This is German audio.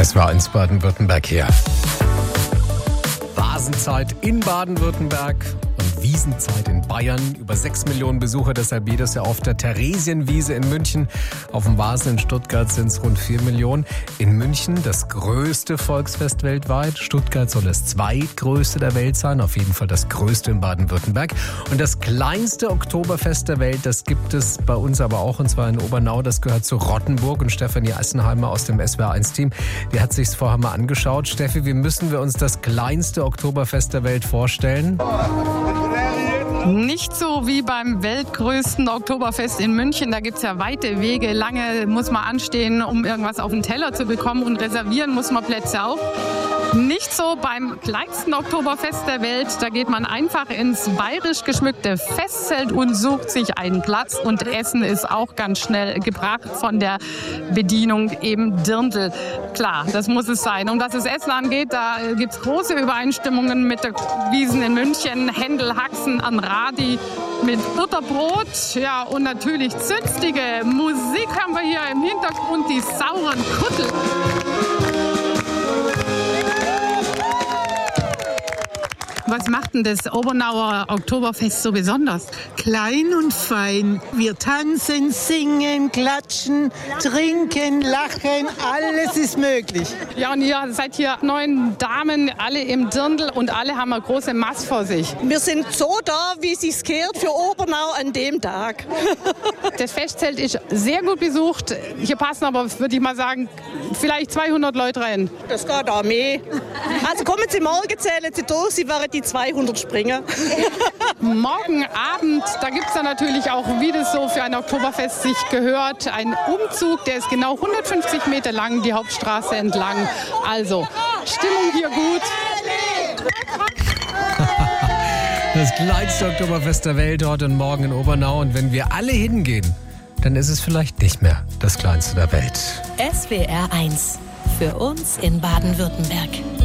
Es war ins Baden-Württemberg hier. Rasenzeit in Baden-Württemberg und Wiesenzeit in Bayern. Über 6 Millionen Besucher, deshalb jedes Jahr auf der Theresienwiese in München. Auf dem Vasen in Stuttgart sind es rund 4 Millionen. In München das größte Volksfest weltweit. Stuttgart soll das zweitgrößte der Welt sein, auf jeden Fall das größte in Baden-Württemberg. Und das kleinste Oktoberfest der Welt, das gibt es bei uns aber auch, und zwar in Obernau. Das gehört zu Rottenburg, und Stefanie Assenheimer aus dem SWR1-Team, die hat sich's vorher mal angeschaut. Steffi, wie müssen wir uns das kleinste Oktoberfest der Welt vorstellen? Nicht so wie beim weltgrößten Oktoberfest in München. Da gibt es ja weite Wege. Lange muss man anstehen, um irgendwas auf den Teller zu bekommen, und reservieren muss man Plätze auch. Nicht so beim kleinsten Oktoberfest der Welt. Da geht man einfach ins bayerisch geschmückte Festzelt und sucht sich einen Platz. Und Essen ist auch ganz schnell gebracht von der Bedienung, eben Dirndl. Klar, das muss es sein. Und was das Essen angeht, da gibt es große Übereinstimmungen mit der Wiesn in München. Händel, Haxen an Radi mit Butterbrot. Ja, und natürlich zünstige Musik haben wir hier im Hintergrund, die sauren Kuttel. Was macht denn das Obernauer Oktoberfest so besonders? Klein und fein. Wir tanzen, singen, klatschen, trinken, lachen. Alles ist möglich. Ja, und ihr seid hier 9 Damen, alle im Dirndl, und alle haben eine große Maß vor sich. Wir sind so da, wie es sich gehört für Obernau an dem Tag. Das Festzelt ist sehr gut besucht. Hier passen aber, würde ich mal sagen, vielleicht 200 Leute rein. Das geht auch mehr. Also kommen Sie morgen, zählen Sie durch, Sie werden die 200 springen. Morgen Abend, da gibt es dann natürlich auch, wie das so für ein Oktoberfest sich gehört, einen Umzug, der ist genau 150 Meter lang, die Hauptstraße entlang. Also, Stimmung hier gut. Das kleinste Oktoberfest der Welt heute und morgen in Obernau. Und wenn wir alle hingehen, dann ist es vielleicht nicht mehr das kleinste der Welt. SWR1 für uns in Baden-Württemberg.